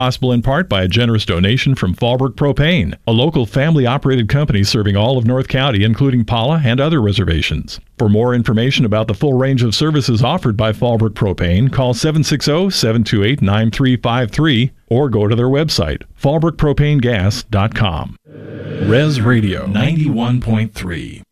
Possible in part by a generous donation from Fallbrook Propane, a local family-operated company serving all of North County, including Pala and other reservations. For more information about the full range of services offered by Fallbrook Propane, call 760-728-9353 or go to their website, fallbrookpropanegas.com. Res Radio 91.3.